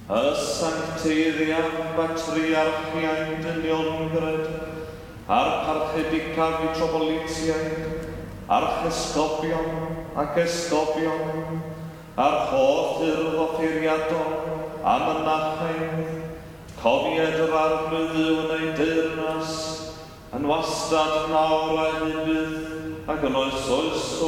y sancteiddiad batriarchiaid dyniongred, a'r parchedicaf i trobolitiaid, archesgobion ac esgobion, a'r holl urdd offeiriadol a mynachaidd, cofied yr arglwyddiw yn ei deyrnas, yn wastad nawr a hybydd ac yn oes